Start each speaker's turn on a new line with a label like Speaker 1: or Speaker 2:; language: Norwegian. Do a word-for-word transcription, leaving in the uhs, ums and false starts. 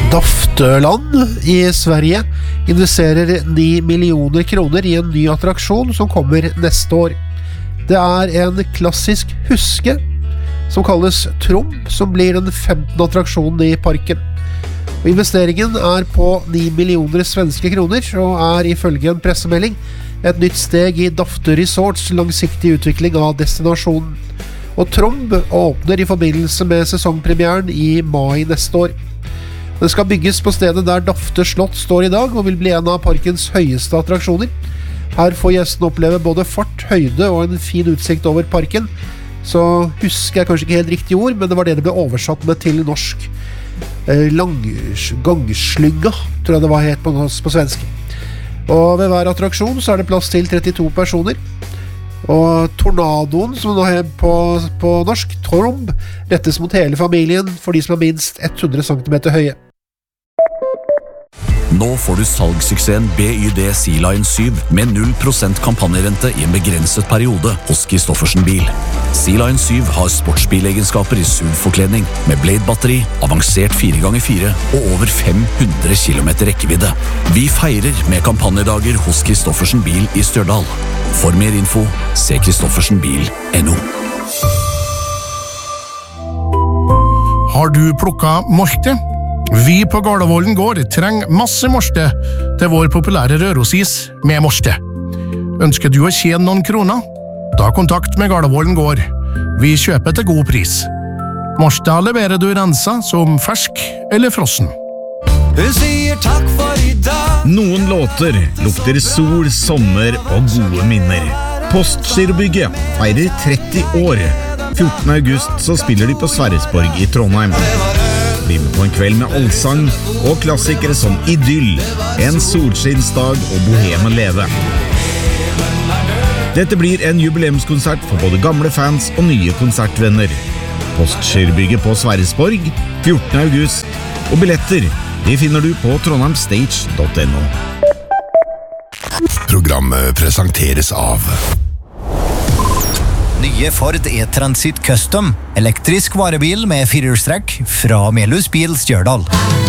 Speaker 1: Daftöland i Sverige investerer ni millioner kroner i en ny attraksjon som kommer neste år. Det er en klassisk huske som kalles Tromb, som blir den femtende attraksjonen i parken. Og investeringen er på ni millioner svenske kroner og er ifølge en pressemelding et nytt steg i Dafte Resorts langsiktig utvikling av destinasjonen. Og Tromb åpner i forbindelse med sesongpremieren i mai neste år. Det skal bygges på stedet der Dafte slott står i dag og vil bli en av parkens høyeste attraksjoner. Her får gjesten oppleve både fart, høyde og en fin utsikt over parken. Så husker jeg kanskje ikke helt riktig ord, men det var det det ble oversatt med til norsk. Lang, gangslynga, tror jeg det var helt på, på svensk. Og ved hver attraksjon så er det plass til trettito personer. Og Tornadoen, som nå er på, på norsk, Tromb, rettes mot hele familien for de som er minst hundre centimeter høye.
Speaker 2: Nå får du salgssuksessen B Y D Sea Lion syv med null prosent kampanjerente i en begrenset periode hos Kristoffersen Bil. Sea Lion syv har sportsbilegenskaper i S U V-forkledning med Blade-batteri, avansert fire ganger fire og over fem hundre kilometer rekkevidde. Vi feirer med kampanjedager hos Kristoffersen Bil i Stjørdal. For mer info, se kristoffersen bil punktum no.
Speaker 3: Har du plukket morte? Vi på Gardervollen gård trenger masse morte til vår populære rørosis med morte. Ønsker du å tjene noen kroner? Ta kontakt med Gardervollen gård. Vi kjøper til god pris. Morte leverer du rensa som fersk eller frossen.
Speaker 4: Hun sier takk for i dag.
Speaker 5: Noen låter lukter sol, sommer og gode minner. Postgirobygget feirer tretti år. fjortende august så spiller de på Sverresborg i Trondheim. Bli med på en kveld med allsang og klassikere som Idyll, En solskinnsdag og Boheme leve. Dette blir en jubileumskonsert for både gamle fans og nye konsertvenner. Postgirobygget på Sverresborg fjortende august, og billetter de finner du på trondheimstage punktum no.
Speaker 6: Programmet presenteres av
Speaker 4: Nye Ford E-Transit Custom, elektrisk varebil med firehjulstrekk fra Melhus Bil Stjørdal.